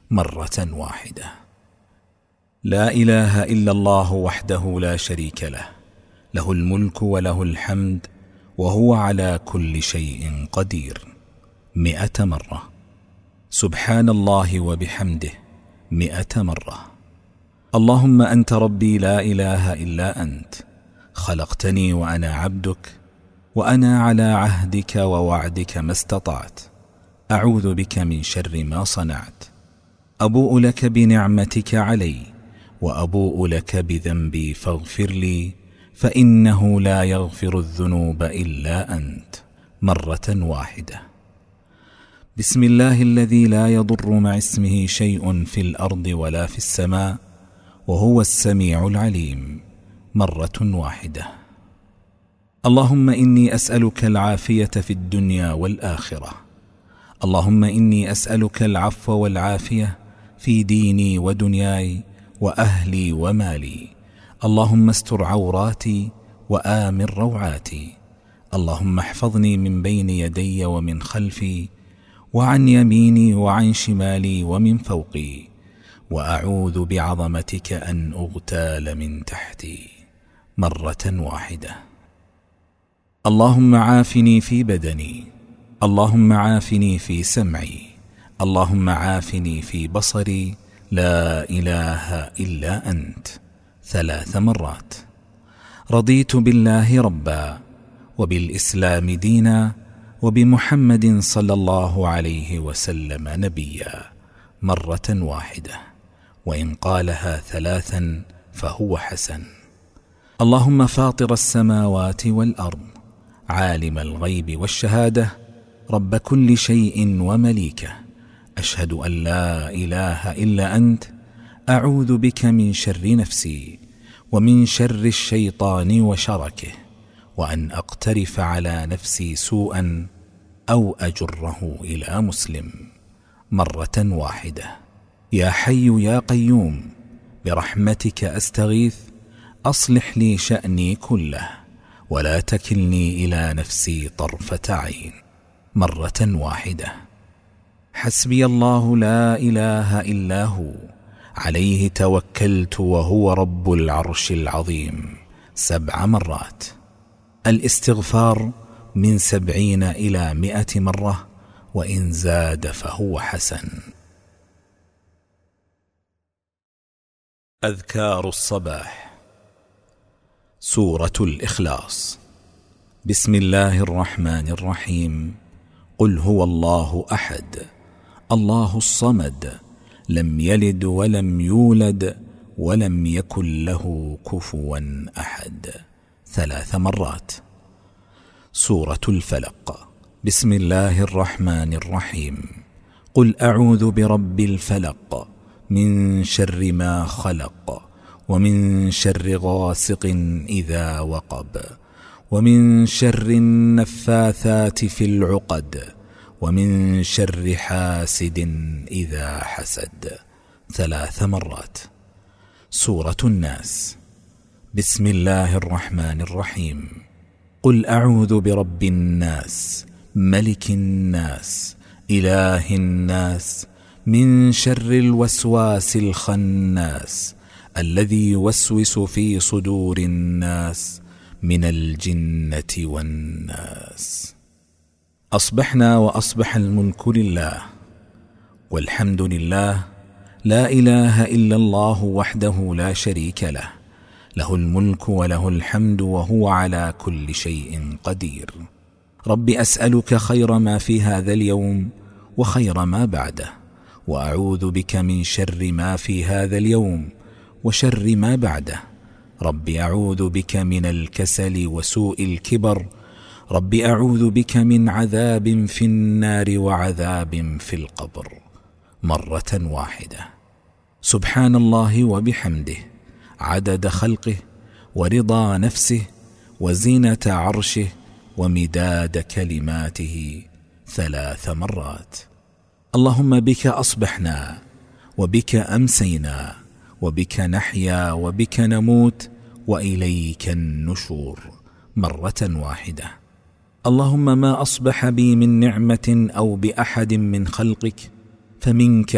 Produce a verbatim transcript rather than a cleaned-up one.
مرة واحدة. لا إله إلا الله وحده لا شريك له، له الملك وله الحمد وهو على كل شيء قدير، مئة مرة. سبحان الله وبحمده، مئة مرة. اللهم أنت ربي لا إله إلا أنت، خلقتني وأنا عبدك، وأنا على عهدك ووعدك ما استطعت، أعوذ بك من شر ما صنعت. أبوء لك بنعمتك علي وأبوء لك بذنبي فاغفر لي، فإنه لا يغفر الذنوب إلا أنت، مرة واحدة. بسم الله الذي لا يضر مع اسمه شيء في الأرض ولا في السماء وهو السميع العليم، مرة واحدة. اللهم إني أسألك العافية في الدنيا والآخرة. اللهم إني أسألك العفو والعافية في ديني ودنياي وأهلي ومالي. اللهم استر عوراتي وآمن روعاتي. اللهم احفظني من بين يدي ومن خلفي وعن يميني وعن شمالي ومن فوقي، وأعوذ بعظمتك أن أغتال من تحتي، مرة واحدة. اللهم عافني في بدني، اللهم عافني في سمعي، اللهم عافني في بصري، لا إله إلا أنت، ثلاث مرات. رضيت بالله ربا وبالإسلام دينا وبمحمد صلى الله عليه وسلم نبيا، مرة واحدة، وإن قالها ثلاثا فهو حسن. اللهم فاطر السماوات والأرض، عالم الغيب والشهادة، رب كل شيء ومليكه، أشهد أن لا إله إلا أنت، أعوذ بك من شر نفسي ومن شر الشيطان وشركه، وأن أقترف على نفسي سوءا أو أجره إلى مسلم، مرة واحدة. يا حي يا قيوم برحمتك أستغيث، أصلح لي شأني كله ولا تكلني إلى نفسي طرفة عين، مرة واحدة. حسبي الله لا إله إلا هو، عليه توكلت وهو رب العرش العظيم، سبع مرات. الاستغفار من سبعين إلى مئة مرة، وإن زاد فهو حسن. أذكار الصباح. سورة الإخلاص. بسم الله الرحمن الرحيم. قل هو الله أحد، الله الصمد، لم يلد ولم يولد ولم يكن له كفوا أحد، ثلاث مرات. سورة الفلق. بسم الله الرحمن الرحيم. قل أعوذ برب الفلق، من شر ما خلق، ومن شر غاسق إذا وقب، ومن شر النفاثات في العقد، ومن شر حاسد إذا حسد، ثلاث مرات. سورة الناس. بسم الله الرحمن الرحيم. قل أعوذ برب الناس، ملك الناس، إله الناس، من شر الوسواس الخناس، الذي يوسوس في صدور الناس من الجنة والناس. أصبحنا وأصبح الملك لله والحمد لله، لا إله إلا الله وحده لا شريك له، له الملك وله الحمد وهو على كل شيء قدير. رب أسألك خير ما في هذا اليوم وخير ما بعده، وأعوذ بك من شر ما في هذا اليوم وشر ما بعده. رب أعوذ بك من الكسل وسوء الكبر. رب أعوذ بك من عذاب في النار وعذاب في القبر، مرة واحدة. سبحان الله وبحمده، عدد خلقه ورضا نفسه وزينة عرشه ومداد كلماته، ثلاث مرات. اللهم بك أصبحنا وبك أمسينا وبك نحيا وبك نموت وإليك النشور، مرة واحدة. اللهم ما أصبح بي من نعمة أو بأحد من خلقك فمنك